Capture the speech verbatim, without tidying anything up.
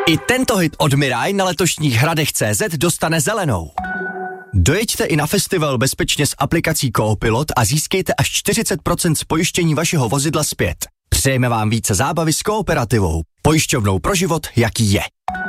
I tento hit od Mirai na letošních hradech tečka cé zet dostane zelenou. Dojeďte i na festival bezpečně s aplikací Coopilot a získejte až čtyřicet procent z pojištění vašeho vozidla zpět. Přejeme vám více zábavy s Kooperativou, pojišťovnou pro život, jaký je.